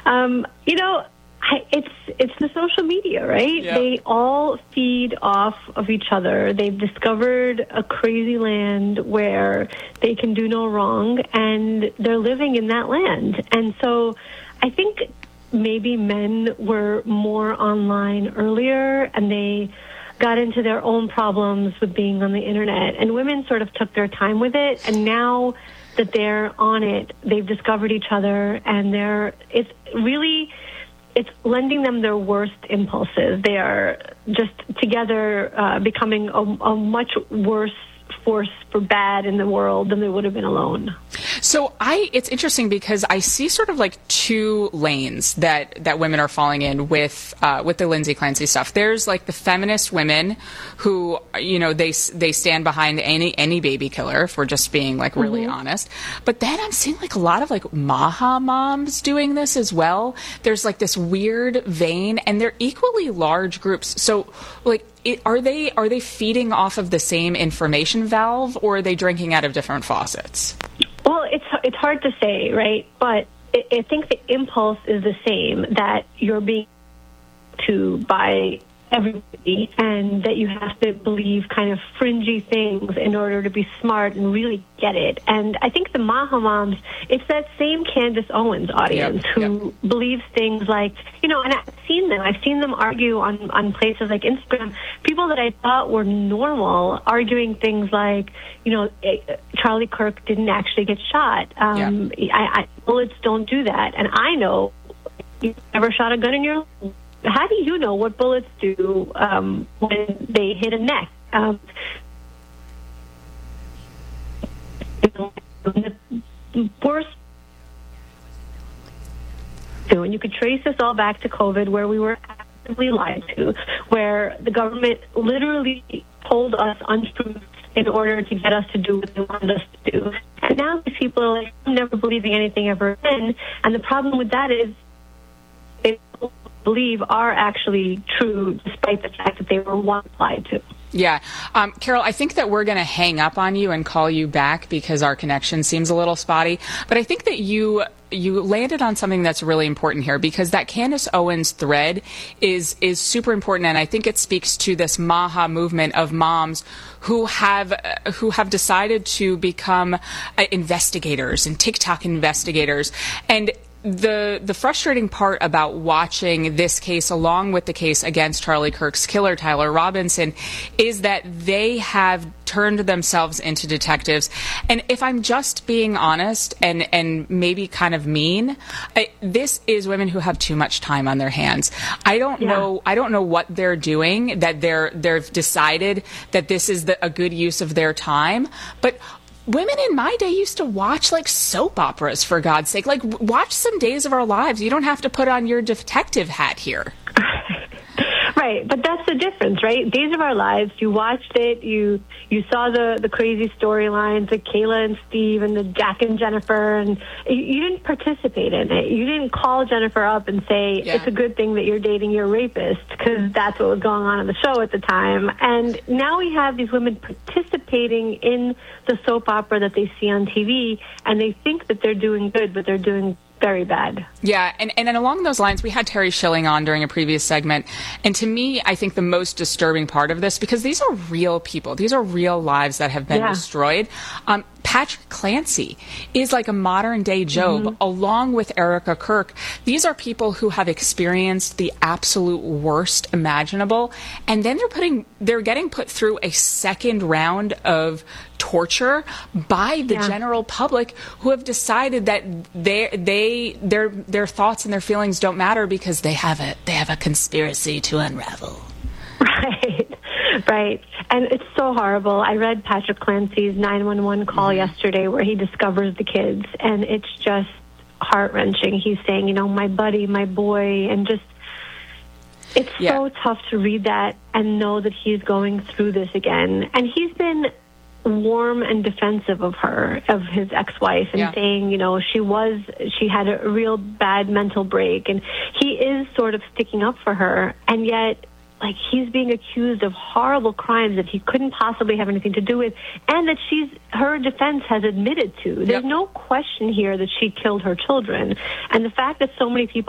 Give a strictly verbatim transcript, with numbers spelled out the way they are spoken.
Um, you know, I, it's it's the social media, right? Yeah. They all feed off of each other. They've discovered a crazy land where they can do no wrong, and they're living in that land. And so I think maybe men were more online earlier, and they got into their own problems with being on the internet, and women sort of took their time with it, and now that they're on it, they've discovered each other, and they're it's really it's lending them their worst impulses. They are just together uh, becoming a, a much worse force for bad in the world than they would have been alone. So I, it's interesting because I see sort of like two lanes that, that women are falling in with, uh, with the Lindsay Clancy stuff. There's like the feminist women who, you know, they, they stand behind any, any baby killer, if we're just being like really mm-hmm. honest. But then I'm seeing like a lot of like Maha moms doing this as well. There's like this weird vein, and they're equally large groups. So like, It, are they are they feeding off of the same information valve, or are they drinking out of different faucets? Well, it's it's hard to say, right? But I, I think the impulse is the same, that you're being to by everybody, and that you have to believe kind of fringy things in order to be smart and really get it. And I think the Maha moms, it's that same Candace Owens audience yep, who yep. believes things like, you know, and I've seen them. I've seen them argue on, on places like Instagram. People that I thought were normal arguing things like, you know, Charlie Kirk didn't actually get shot. Um, yeah. I, I, bullets don't do that. And I know you've never shot a gun in your life. How do you know what bullets do um, when they hit a neck? Um, the worst. And you could trace this all back to COVID, where we were actively lied to, where the government literally told us untruths in order to get us to do what they wanted us to do. And now these people are like, I'm never believing anything ever again. And the problem with that is they don't believe are actually true, despite the fact that they were once lied to. Yeah. Um, Carol, I think that we're going to hang up on you and call you back because our connection seems a little spotty. But I think that you you landed on something that's really important here, because that Candace Owens thread is is super important, and I think it speaks to this Maha movement of moms who have uh, who have decided to become uh, investigators and TikTok investigators. And The the frustrating part about watching this case, along with the case against Charlie Kirk's killer, Tyler Robinson, is that they have turned themselves into detectives. And if I'm just being honest and, and maybe kind of mean, I, this is women who have too much time on their hands. I don't yeah. know I don't know what they're doing, that they're they've decided that this is the, a good use of their time. But women in my day used to watch like soap operas, for God's sake. Like, watch some Days of Our Lives. You don't have to put on your detective hat here. Right, but that's the difference, right? Days of Our Lives, you watched it, you you saw the, the crazy storylines, the Kayla and Steve and the Jack and Jennifer, and you, you didn't participate in it. You didn't call Jennifer up and say, yeah. it's a good thing that you're dating your rapist, because that's what was going on in the show at the time. And now we have these women participating in the soap opera that they see on T V, and they think that they're doing good, but they're doing very bad. Yeah, and, and along those lines, we had Terry Schilling on during a previous segment, and to me, I think the most disturbing part of this, because these are real people, these are real lives that have been yeah. destroyed. Um, Patrick Clancy is like a modern-day Job, mm-hmm. along with Erica Kirk. These are people who have experienced the absolute worst imaginable, and then they're putting, they're getting put through a second round of torture by the yeah. general public, who have decided that they, they, their, their thoughts and their feelings don't matter because they have a, they have a conspiracy to unravel. Right. Right. And it's so horrible. I read Patrick Clancy's nine one one call mm-hmm. yesterday, where he discovers the kids, and it's just heart-wrenching. He's saying, you know, my buddy, my boy, and just, it's yeah. so tough to read that and know that he's going through this again. And he's been warm and defensive of her, of his ex-wife, and yeah. saying, you know, she was, she had a real bad mental break, and he is sort of sticking up for her, and yet, like, he's being accused of horrible crimes that he couldn't possibly have anything to do with, and that she's, her defense has admitted to. There's yep. no question here that she killed her children. And the fact that so many people